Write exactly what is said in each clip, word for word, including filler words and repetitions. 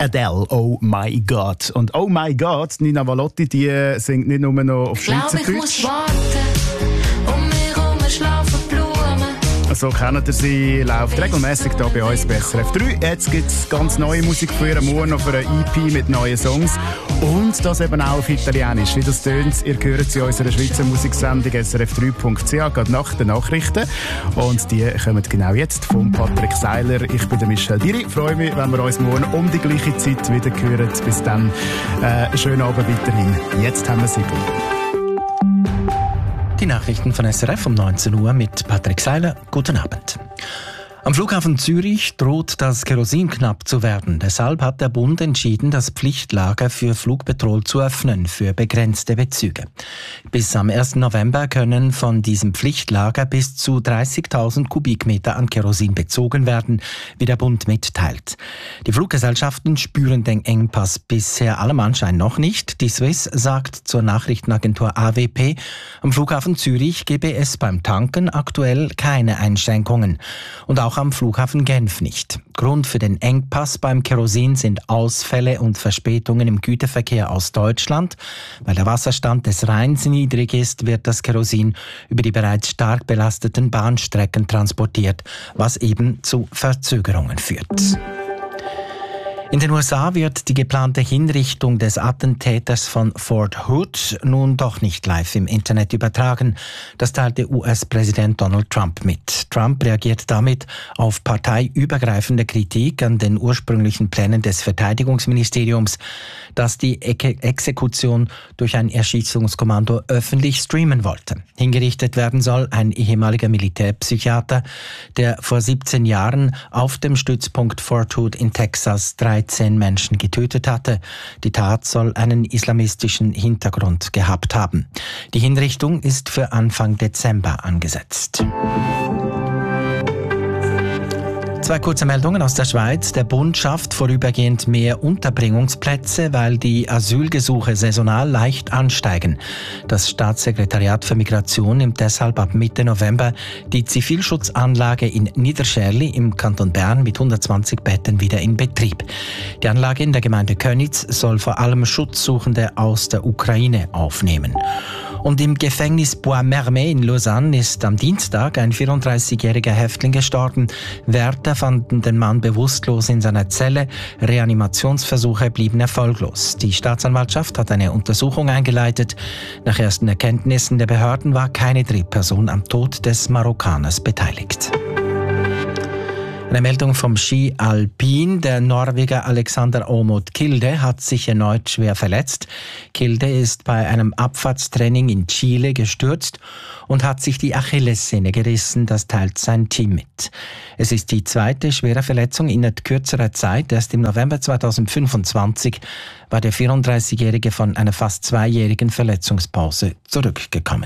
Adele, «Oh My God». Und «Oh My God», Nina Valotti, die singt nicht nur noch auf Schweizerdeutsch. Ich glaube, ich muss warten, um mich herum schlafen Blumen. So kennt ihr sie, läuft regelmäßig hier bei uns bei S R F drei. Jetzt gibt es ganz neue Musik für ihren morgen noch für eine E P mit neuen Songs. Und das eben auch auf Italienisch. Wie das tönt, ihr hört sie in unserer Schweizer Musiksendung S R F drei Punkt c h, gerade nach den Nachrichten. Und die kommen genau jetzt von Patrick Seiler. Ich bin der Michel Diri. Ich freue mich, wenn wir uns morgen um die gleiche Zeit wieder hören. Bis dann, äh, schönen Abend weiterhin. Jetzt haben wir sie. Die Nachrichten von S R F um neunzehn Uhr mit Patrick Seiler. Guten Abend. Am Flughafen Zürich droht das Kerosin knapp zu werden. Deshalb hat der Bund entschieden, das Pflichtlager für Flugpetrol zu öffnen für begrenzte Bezüge. Bis am ersten November können von diesem Pflichtlager bis zu dreißigtausend Kubikmeter an Kerosin bezogen werden, wie der Bund mitteilt. Die Fluggesellschaften spüren den Engpass bisher allem Anschein noch nicht. Die Swiss sagt zur Nachrichtenagentur A W P, am Flughafen Zürich gebe es beim Tanken aktuell keine Einschränkungen. Und auch am Flughafen Genf nicht. Grund für den Engpass beim Kerosin sind Ausfälle und Verspätungen im Güterverkehr aus Deutschland. Weil der Wasserstand des Rheins niedrig ist, wird das Kerosin über die bereits stark belasteten Bahnstrecken transportiert, was eben zu Verzögerungen führt. In den U S A wird die geplante Hinrichtung des Attentäters von Fort Hood nun doch nicht live im Internet übertragen. Das teilte U S-Präsident Donald Trump mit. Trump reagiert damit auf parteiübergreifende Kritik an den ursprünglichen Plänen des Verteidigungsministeriums, das die Ex- Exekution durch ein Erschießungskommando öffentlich streamen wollte. Hingerichtet werden soll ein ehemaliger Militärpsychiater, der vor siebzehn Jahren auf dem Stützpunkt Fort Hood in Texas dreizehn Menschen getötet hatte. Die Tat soll einen islamistischen Hintergrund gehabt haben. Die Hinrichtung ist für Anfang Dezember angesetzt. Zwei kurze Meldungen aus der Schweiz. Der Bund schafft vorübergehend mehr Unterbringungsplätze, weil die Asylgesuche saisonal leicht ansteigen. Das Staatssekretariat für Migration nimmt deshalb ab Mitte November die Zivilschutzanlage in Niederscherli im Kanton Bern mit hundertzwanzig Betten wieder in Betrieb. Die Anlage in der Gemeinde Köniz soll vor allem Schutzsuchende aus der Ukraine aufnehmen. Und im Gefängnis Bois-Mermet in Lausanne ist am Dienstag ein vierunddreißigjähriger Häftling gestorben. Wärter fanden den Mann bewusstlos in seiner Zelle. Reanimationsversuche blieben erfolglos. Die Staatsanwaltschaft hat eine Untersuchung eingeleitet. Nach ersten Erkenntnissen der Behörden war keine Drittperson am Tod des Marokkaners beteiligt. Eine Meldung vom Ski Alpin. Der Norweger Alexander Aamodt Kilde hat sich erneut schwer verletzt. Kilde ist bei einem Abfahrtstraining in Chile gestürzt und hat sich die Achillessehne gerissen. Das teilt sein Team mit. Es ist die zweite schwere Verletzung innerhalb kürzerer Zeit. Erst im November zweitausendfünfundzwanzig war der vierunddreißigjährige von einer fast zweijährigen Verletzungspause zurückgekommen.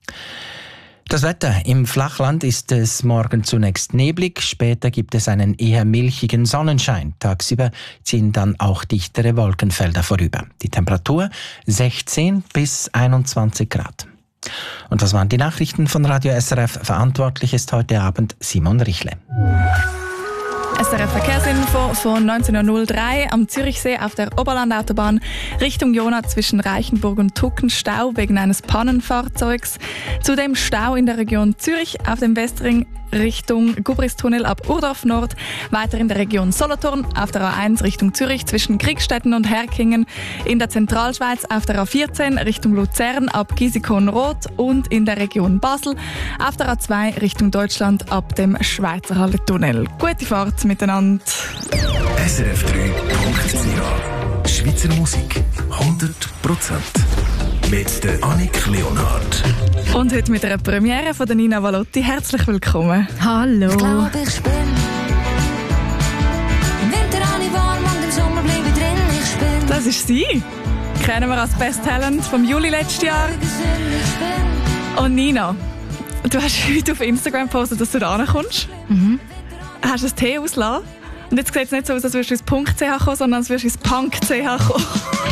Das Wetter. Im Flachland ist es morgen zunächst neblig, später gibt es einen eher milchigen Sonnenschein. Tagsüber ziehen dann auch dichtere Wolkenfelder vorüber. Die Temperatur sechzehn bis einundzwanzig Grad. Und das waren die Nachrichten von Radio S R F. Verantwortlich ist heute Abend Simon Richle. S R F-Verkehrsinfo von neunzehn Uhr null drei am Zürichsee auf der Oberlandautobahn Richtung Jona zwischen Reichenburg und Tucken Stau wegen eines Pannenfahrzeugs. Zudem Stau in der Region Zürich auf dem Westring Richtung Gubristunnel ab Urdorf Nord, weiter in der Region Solothurn auf der A eins Richtung Zürich zwischen Kriegstetten und Herkingen, in der Zentralschweiz auf der A vierzehn Richtung Luzern ab Gisikon-Rot und in der Region Basel auf der A zwei Richtung Deutschland ab dem Schweizerhalle-Tunnel. Gute Fahrt miteinander. S R F drei Punkt c h Schweizer Musik hundert Prozent mit der Annik Leonhardt. Und heute mit einer Premiere von der Nina Valotti. Herzlich willkommen. Hallo. Ich glaube, ich bin im Winter alle warm und im Sommer bleibe ich drin. Ich bin Das ist sie. Kennen wir als Best Talent vom Juli letztes Jahr. Und Nina, du hast heute auf Instagram gepostet, dass du da ankommst. Mhm. Hast du ein T ausgelassen? Und jetzt sieht es nicht so aus, als würdest du ins .ch kommen, sondern als würdest du ins Punk.ch kommen.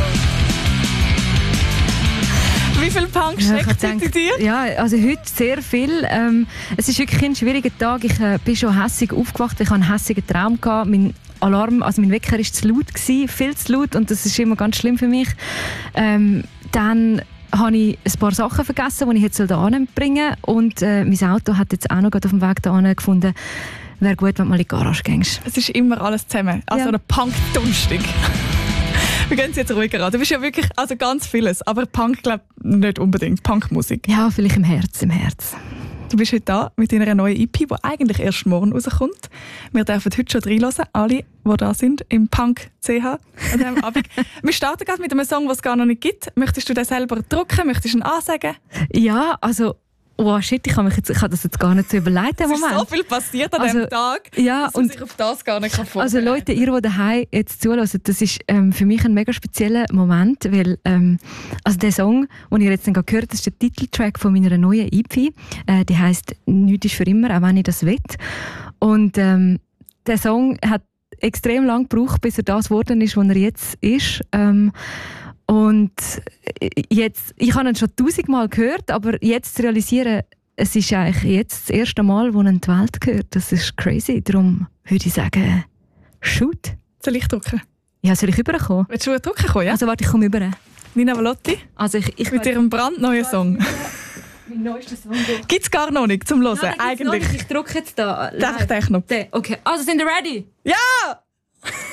Wie viel Punk Ja, ich steckt denke, in dir? Ja, also heute sehr viel. Ähm, es ist wirklich ein schwieriger Tag. Ich äh, bin schon hässig aufgewacht. Ich hatte einen hässigen Traum gehabt. Mein Alarm, also mein Wecker war zu laut gewesen, viel zu laut, und das ist immer ganz schlimm für mich. Ähm, dann habe ich ein paar Sachen vergessen, die ich jetzt hier anbringen soll, und äh, mein Auto hat jetzt auch noch auf dem Weg hierhin gefunden, wäre gut, wenn du mal in die Garage gehst. Es ist immer alles zusammen. Also Ja. eine Punk-Dunstig. Wir gehen es jetzt ruhiger an. Du bist ja wirklich also ganz vieles, aber Punk glaube ich nicht unbedingt. Punkmusik. Ja, vielleicht im Herz, im Herz. Du bist heute da mit deiner neuen E P, die eigentlich erst morgen rauskommt. Wir dürfen heute schon reinhören, alle, die da sind, im Punk C H an diesem Abend. Wir starten gerade mit einem Song, den es gar noch nicht gibt. Möchtest du den selber drucken? Möchtest du ihn ansagen? Ja, also, oh shit, ich habe mich jetzt, ich habe das jetzt gar nicht so überlegt im Es ist Moment. so viel passiert an Also, diesem Tag, ja, dass und man sich auf das gar nicht vorbereiten Also kann. Leute, ihr, die daheim jetzt zuhören, das ist ähm, für mich ein mega spezieller Moment, weil ähm, also der Song, den ihr jetzt dann gerade gehört habt, das ist der Titeltrack von meiner neuen E P. Äh, die heisst «Nichts ist für immer, auch wenn ich das will». Und ähm, der Song hat extrem lange gebraucht, bis er das geworden ist, was er jetzt ist. Ähm, und jetzt, ich habe ihn schon tausendmal gehört, aber jetzt zu realisieren, es ist eigentlich jetzt das erste Mal, wo er in die Welt gehört. Das ist crazy. Darum würde ich sagen, shoot. Soll ich drucken? Ja, soll ich rüberkommen? Willst du drucken kommen, ja? Also warte, ich komme rüber. Nina Valotti Also ich, ich mit ihrem brandneuen Song. mein neuester Song. Gibt es gar noch nicht zum Hören, Nein, eigentlich. Ich drücke jetzt da. Darf ich den Knopf? Okay, also sind ihr ready? Ja!